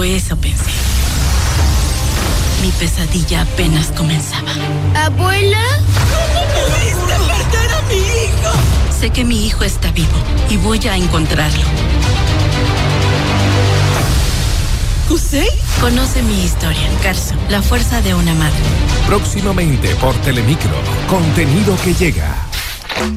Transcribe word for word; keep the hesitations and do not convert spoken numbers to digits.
O eso pensé. Mi pesadilla apenas comenzaba. ¿Abuela? ¿Cómo pudiste perder a mi hijo? Sé que mi hijo está vivo y voy a encontrarlo. ¿Kusei? Conoce mi historia. Carso, la fuerza de una madre. Próximamente por Telemicro. Contenido que llega.